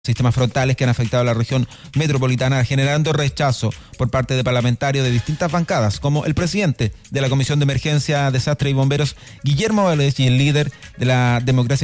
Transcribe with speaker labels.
Speaker 1: sistemas frontales que han afectado a la región metropolitana, generando rechazo por parte de parlamentarios de distintas bancadas, como el presidente de la Comisión de Emergencia, Desastre y Bomberos, Guillermo Valdés, y el líder de la Democracia